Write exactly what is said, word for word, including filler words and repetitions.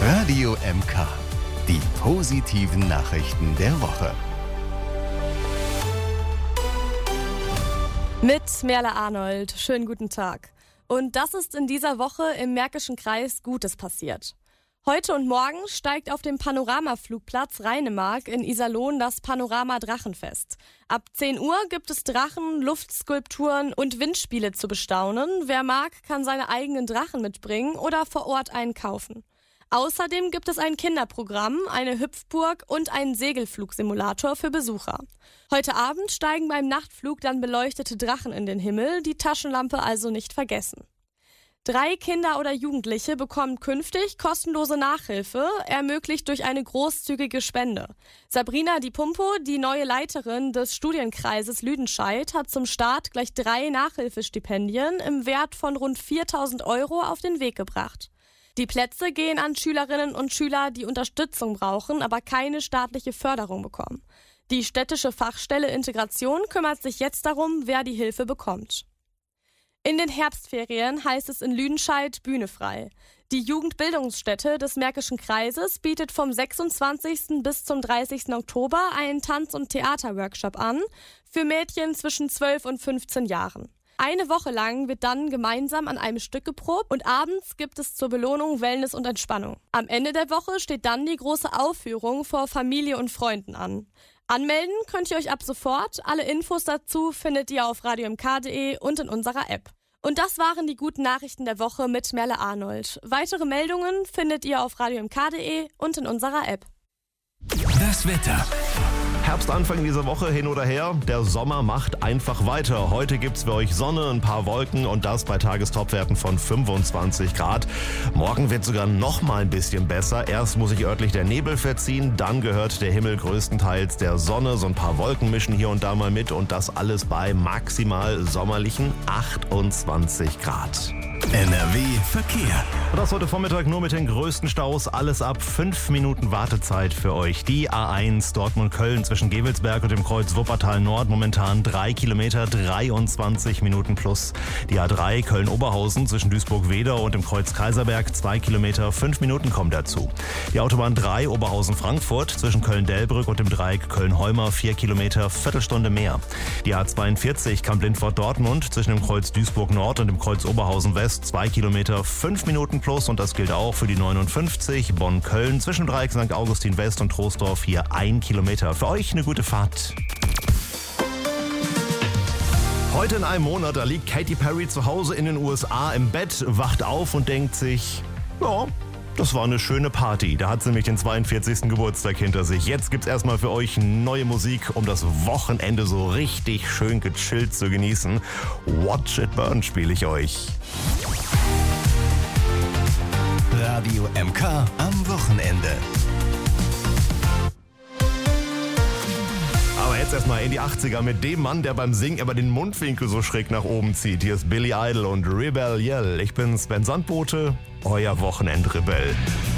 Radio M K. Die positiven Nachrichten der Woche. Mit Merle Arnold. Schönen guten Tag. Und das ist in dieser Woche im Märkischen Kreis Gutes passiert. Heute und morgen steigt auf dem Panoramaflugplatz Rheinemark in Iserlohn das Panorama Drachenfest. Ab zehn Uhr gibt es Drachen, Luftskulpturen und Windspiele zu bestaunen. Wer mag, kann seine eigenen Drachen mitbringen oder vor Ort einen kaufen. Außerdem gibt es ein Kinderprogramm, eine Hüpfburg und einen Segelflugsimulator für Besucher. Heute Abend steigen beim Nachtflug dann beleuchtete Drachen in den Himmel, die Taschenlampe also nicht vergessen. Drei Kinder oder Jugendliche bekommen künftig kostenlose Nachhilfe, ermöglicht durch eine großzügige Spende. Sabrina Di Pumpo, die neue Leiterin des Studienkreises Lüdenscheid, hat zum Start gleich drei Nachhilfestipendien im Wert von rund viertausend Euro auf den Weg gebracht. Die Plätze gehen an Schülerinnen und Schüler, die Unterstützung brauchen, aber keine staatliche Förderung bekommen. Die städtische Fachstelle Integration kümmert sich jetzt darum, wer die Hilfe bekommt. In den Herbstferien heißt es in Lüdenscheid Bühne frei. Die Jugendbildungsstätte des Märkischen Kreises bietet vom sechsundzwanzigsten bis zum dreißigsten Oktober einen Tanz- und Theaterworkshop an für Mädchen zwischen zwölf und fünfzehn Jahren. Eine Woche lang wird dann gemeinsam an einem Stück geprobt und abends gibt es zur Belohnung Wellness und Entspannung. Am Ende der Woche steht dann die große Aufführung vor Familie und Freunden an. Anmelden könnt ihr euch ab sofort. Alle Infos dazu findet ihr auf radio m k punkt d e und in unserer App. Und das waren die guten Nachrichten der Woche mit Merle Arnold. Weitere Meldungen findet ihr auf radio m k punkt d e und in unserer App. Das Wetter. Herbstanfang dieser Woche hin oder her, der Sommer macht einfach weiter. Heute gibt's für euch Sonne, ein paar Wolken und das bei Tagestopwerten von fünfundzwanzig Grad. Morgen wird sogar noch mal ein bisschen besser. Erst muss sich örtlich der Nebel verziehen, dann gehört der Himmel größtenteils der Sonne. So ein paar Wolken mischen hier und da mal mit und das alles bei maximal sommerlichen achtundzwanzig Grad. N R W Verkehr. Und das heute Vormittag nur mit den größten Staus. Alles ab fünf Minuten Wartezeit für euch. Die A eins Dortmund-Köln zwischen Gevelsberg und dem Kreuz Wuppertal Nord momentan drei Kilometer, dreiundzwanzig Minuten plus. Die A drei Köln-Oberhausen zwischen Duisburg-Wedau und dem Kreuz Kaiserberg zwei Kilometer, fünf Minuten kommen dazu. Die Autobahn drei Oberhausen-Frankfurt zwischen Köln-Delbrück und dem Dreieck Köln-Heumer vier Kilometer, Viertelstunde mehr. Die A zweiundvierzig Kamp-Lindfort-Dortmund zwischen dem Kreuz Duisburg Nord und dem Kreuz Oberhausen West zwei Kilometer, fünf Minuten plus und das gilt auch für die neunundfünfzig Bonn-Köln zwischen Dreieck Sankt Augustin West und Troisdorf hier ein Kilometer. Für euch eine gute Fahrt. Heute in einem Monat, da liegt Katy Perry zu Hause in den U S A im Bett, wacht auf und denkt sich, ja, das war eine schöne Party. Da hat sie nämlich den zweiundvierzigsten Geburtstag hinter sich. Jetzt gibt's erstmal für euch neue Musik, um das Wochenende so richtig schön gechillt zu genießen. Watch It Burn spiele ich euch. Radio M K am Wochenende. Aber jetzt erstmal in die achtziger mit dem Mann, der beim Singen immer den Mundwinkel so schräg nach oben zieht. Hier ist Billy Idol und Rebel Yell. Ich bin Sven Sandbote, euer Wochenendrebell.